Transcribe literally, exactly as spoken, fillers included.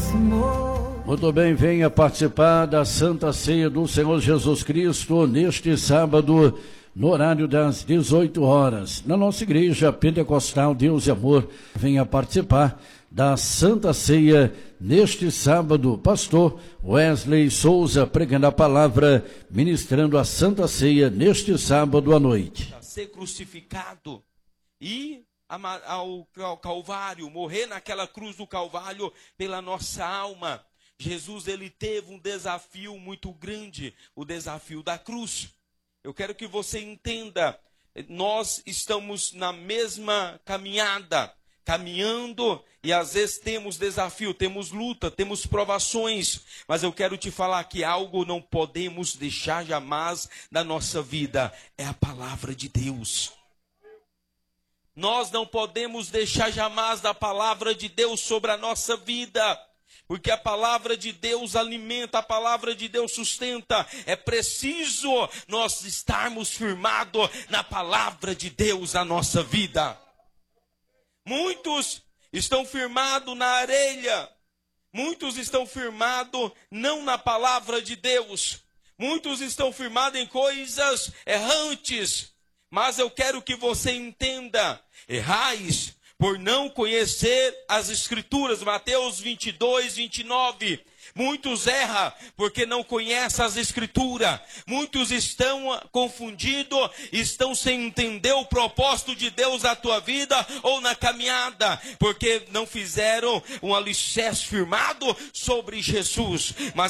Muito bem, venha participar da Santa Ceia do Senhor Jesus Cristo neste sábado, no horário das dezoito horas, na nossa igreja pentecostal Deus e Amor. Venha participar da Santa Ceia neste sábado. Pastor Wesley Souza pregando a palavra, ministrando a Santa Ceia neste sábado à noite. Ser crucificado e ao Calvário, morrer naquela cruz do Calvário pela nossa alma. Jesus, ele teve um desafio muito grande, o desafio da cruz. Eu quero que você entenda, nós estamos na mesma caminhada, caminhando, e às vezes temos desafio, temos luta, temos provações, mas eu quero te falar que algo não podemos deixar jamais da nossa vida, é a palavra de Deus. Nós não podemos deixar jamais da palavra de Deus sobre a nossa vida, porque a palavra de Deus alimenta, a palavra de Deus sustenta. É preciso nós estarmos firmados na palavra de Deus na nossa vida. Muitos estão firmados na areia, muitos estão firmados não na palavra de Deus, muitos estão firmados em coisas errantes, mas eu quero que você entenda, errais por não conhecer as Escrituras. Mateus vinte e dois, vinte e nove. Muitos erram porque não conhecem as Escrituras. Muitos estão confundidos, estão sem entender o propósito de Deus na tua vida ou na caminhada, porque não fizeram um alicerce firmado sobre Jesus. Mas